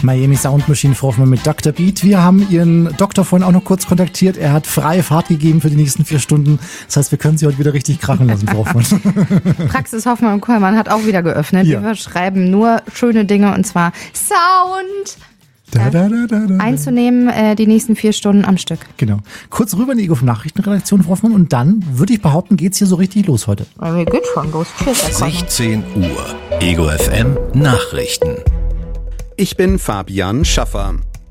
Miami Sound Machine, Frau Hoffmann mit Dr. Beat. Wir haben Ihren Doktor vorhin auch noch kurz kontaktiert. Er hat freie Fahrt gegeben für die nächsten 4 Stunden. Das heißt, wir können Sie heute wieder richtig krachen lassen, Frau Hoffmann. Praxis Hoffmann und Kollmann hat auch wieder geöffnet. Ja. Wir schreiben nur schöne Dinge und zwar Sound. Einzunehmen, die nächsten 4 Stunden am Stück. Genau. Kurz rüber in die Ego-Nachrichtenredaktion, Frau Hoffmann, und dann, würde ich behaupten, geht's hier so richtig los heute. Mir geht schon los. Tschüss. 16 Uhr. Ego FM Nachrichten. Ich bin Fabian Schaffer.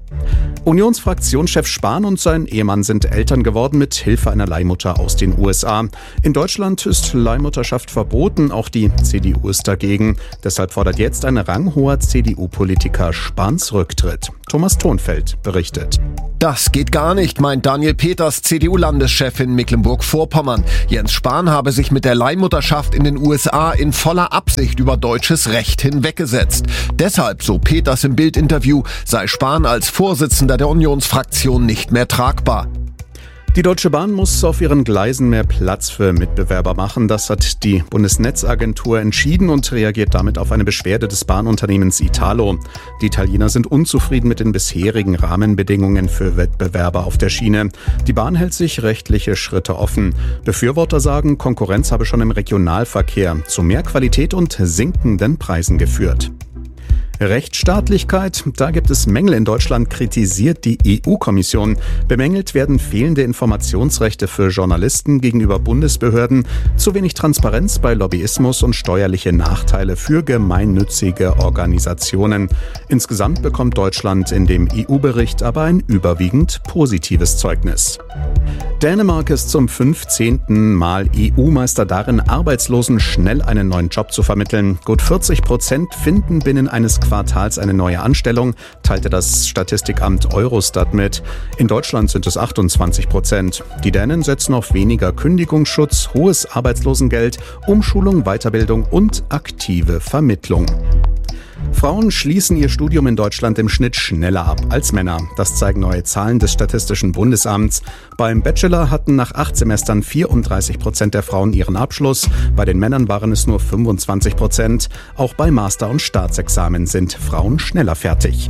Unionsfraktionschef Spahn und sein Ehemann sind Eltern geworden mit Hilfe einer Leihmutter aus den USA. In Deutschland ist Leihmutterschaft verboten, auch die CDU ist dagegen. Deshalb fordert jetzt ein ranghoher CDU-Politiker Spahns Rücktritt. Thomas Thonfeld berichtet. Das geht gar nicht, meint Daniel Peters, CDU-Landeschef in Mecklenburg-Vorpommern. Jens Spahn habe sich mit der Leihmutterschaft in den USA in voller Absicht über deutsches Recht hinweggesetzt. Deshalb, so Peters im Bild-Interview, sei Spahn als Vorsitzender der Unionsfraktion nicht mehr tragbar. Die Deutsche Bahn muss auf ihren Gleisen mehr Platz für Mitbewerber machen. Das hat die Bundesnetzagentur entschieden und reagiert damit auf eine Beschwerde des Bahnunternehmens Italo. Die Italiener sind unzufrieden mit den bisherigen Rahmenbedingungen für Wettbewerber auf der Schiene. Die Bahn hält sich rechtliche Schritte offen. Befürworter sagen, Konkurrenz habe schon im Regionalverkehr zu mehr Qualität und sinkenden Preisen geführt. Rechtsstaatlichkeit, da gibt es Mängel in Deutschland, kritisiert die EU-Kommission. Bemängelt werden fehlende Informationsrechte für Journalisten gegenüber Bundesbehörden, zu wenig Transparenz bei Lobbyismus und steuerliche Nachteile für gemeinnützige Organisationen. Insgesamt bekommt Deutschland in dem EU-Bericht aber ein überwiegend positives Zeugnis. Dänemark ist zum 15. Mal EU-Meister darin, Arbeitslosen schnell einen neuen Job zu vermitteln. Gut 40% finden binnen eines Quartals eine neue Anstellung, teilte das Statistikamt Eurostat mit. In Deutschland sind es 28%. Die Dänen setzen auf weniger Kündigungsschutz, hohes Arbeitslosengeld, Umschulung, Weiterbildung und aktive Vermittlung. Frauen schließen ihr Studium in Deutschland im Schnitt schneller ab als Männer. Das zeigen neue Zahlen des Statistischen Bundesamts. Beim Bachelor hatten nach 8 Semestern 34% der Frauen ihren Abschluss. Bei den Männern waren es nur 25%. Auch bei Master- und Staatsexamen sind Frauen schneller fertig.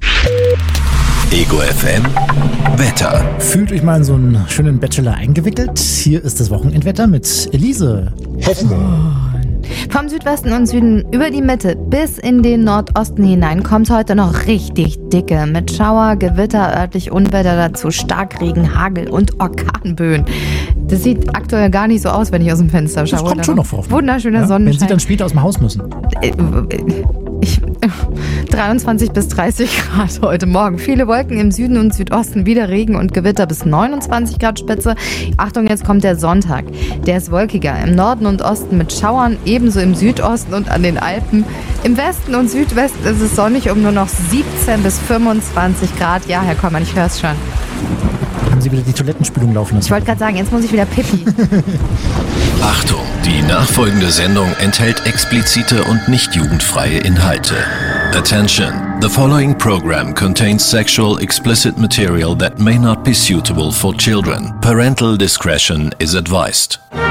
Ego FM Wetter. Fühlt euch mal in so einen schönen Bachelor eingewickelt. Hier ist das Wochenendwetter mit Elise Hoffmann. Vom Südwesten und Süden über die Mitte bis in den Nordosten hinein kommt heute noch richtig dicke mit Schauer, Gewitter, örtlich Unwetter dazu, Starkregen, Hagel und Orkanböen. Das sieht aktuell gar nicht so aus, wenn ich aus dem Fenster schaue. Das kommt schon noch vor. Wunderschöner Sonnenschein. Wenn Sie dann später aus dem Haus müssen. 23 bis 30 Grad heute Morgen. Viele Wolken im Süden und Südosten, wieder Regen und Gewitter bis 29 Grad Spitze. Achtung, jetzt kommt der Sonntag. Der ist wolkiger. Im Norden und Osten mit Schauern, ebenso im Südosten und an den Alpen. Im Westen und Südwesten ist es sonnig um nur noch 17 bis 25 Grad. Ja, Herr Kollmann, ich höre es schon. Haben Sie wieder die Toilettenspülung laufen lassen? Ich wollte gerade sagen, jetzt muss ich wieder pipi. Achtung, die nachfolgende Sendung enthält explizite und nicht jugendfreie Inhalte. Attention, the following program contains sexual explicit material that may not be suitable for children. Parental discretion is advised.